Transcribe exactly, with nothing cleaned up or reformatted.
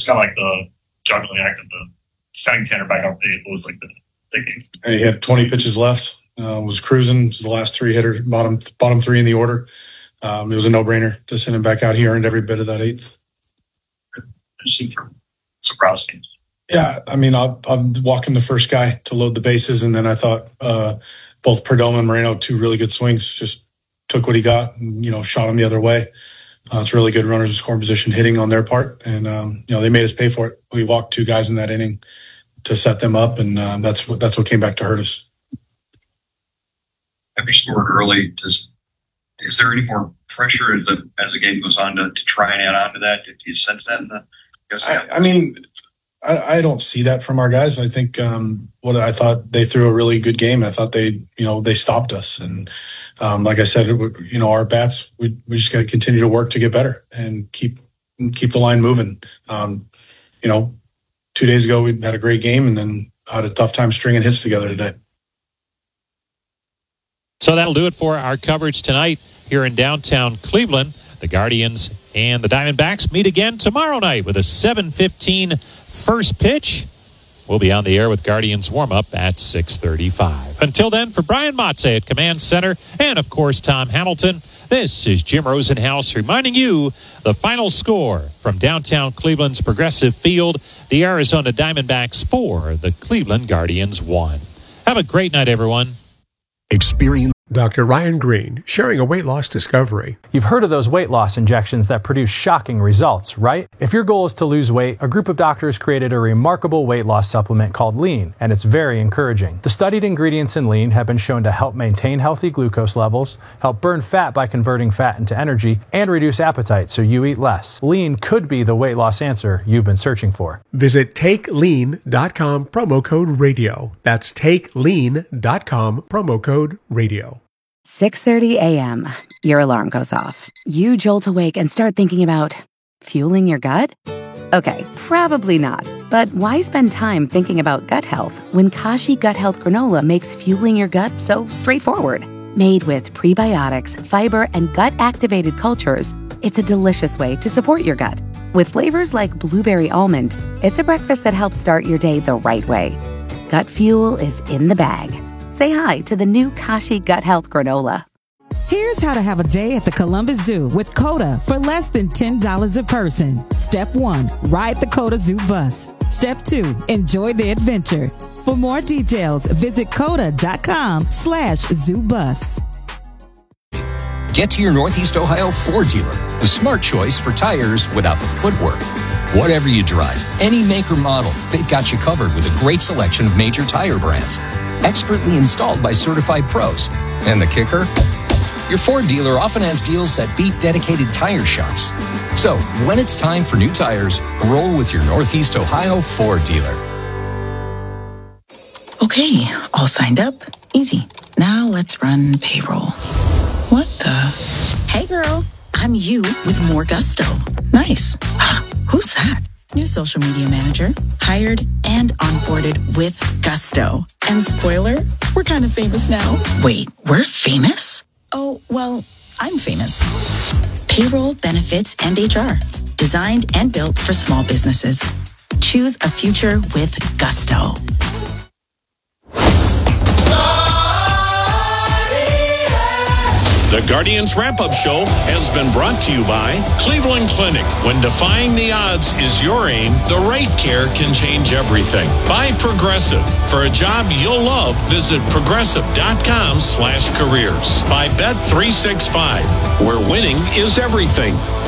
was kind of like the juggling act of the sending Tanner back out. It was like the big game. And he had twenty pitches left. Uh, was cruising. Was the last three hitter, bottom bottom three in the order. Um, it was a no brainer to send him back out. He earned every bit of that eighth. Surprised me. Yeah, I mean, I'll, I'm walking the first guy to load the bases, and then I thought uh, both Perdomo and Moreno, two really good swings, just took what he got and, you know, shot him the other way. Uh, it's really good runners in scoring position hitting on their part, and um, you know, they made us pay for it. We walked two guys in that inning to set them up, and uh, that's what that's what came back to hurt us. Have you scored early? Does is there any more pressure as the as the game goes on to, to try and add on to that? Do you sense that in the? I, I mean, I, I don't see that from our guys. I think um, what I thought they threw a really good game. I thought they, you know, they stopped us, and um, like I said, it, you know, our bats, we we just got to continue to work to get better and keep keep the line moving. Um, you know, two days ago we had a great game, and then had a tough time stringing hits together today. So that'll do it for our coverage tonight here in downtown Cleveland. The Guardians and the Diamondbacks meet again tomorrow night with a seven fifteen first pitch. We'll be on the air with Guardians warm-up at six thirty-five. Until then, for Brian Motze at Command Center and, of course, Tom Hamilton, this is Jim Rosenhaus reminding you the final score from downtown Cleveland's Progressive Field, the Arizona Diamondbacks four, the Cleveland Guardians one. Have a great night, everyone. Experience Doctor Ryan Green, sharing a weight loss discovery. You've heard of those weight loss injections that produce shocking results, right? If your goal is to lose weight, a group of doctors created a remarkable weight loss supplement called Lean, and it's very encouraging. The studied ingredients in Lean have been shown to help maintain healthy glucose levels, help burn fat by converting fat into energy, and reduce appetite so you eat less. Lean could be the weight loss answer you've been searching for. Visit take lean dot com, promo code radio. That's take lean dot com, promo code radio. six thirty a.m. Your alarm goes off. You jolt awake and start thinking about fueling your gut? Okay, probably not. But why spend time thinking about gut health when Kashi Gut Health Granola makes fueling your gut so straightforward? Made with prebiotics, fiber, and gut-activated cultures, it's a delicious way to support your gut. With flavors like blueberry almond, it's a breakfast that helps start your day the right way. Gut fuel is in the bag. Say hi to the new Kashi Gut Health Granola. Here's how to have a day at the Columbus Zoo with COTA for less than ten dollars a person. Step one, ride the COTA Zoo bus. Step two, enjoy the adventure. For more details, visit coda.com slash zoo bus. Get to your Northeast Ohio Ford dealer, the smart choice for tires without the footwork. Whatever you drive, any make or model, they've got you covered with a great selection of major tire brands. Expertly installed by certified pros. And the kicker? Your Ford dealer often has deals that beat dedicated tire shops. So, when it's time for new tires, roll with your Northeast Ohio Ford dealer. Okay, all signed up. Easy. Now let's run payroll. What the? Hey girl, I'm you with more gusto. Nice. Who's that? New social media manager, hired and onboarded with gusto. And spoiler, we're kind of famous now. Wait, we're famous? Oh, well, I'm famous. Payroll, benefits, and H R. Designed and built for small businesses. Choose a future with gusto. The Guardians Wrap-Up Show has been brought to you by Cleveland Clinic. When defying the odds is your aim, the right care can change everything. By Progressive. For a job you'll love, visit progressive.com slash careers. By Bet three sixty-five, where winning is everything.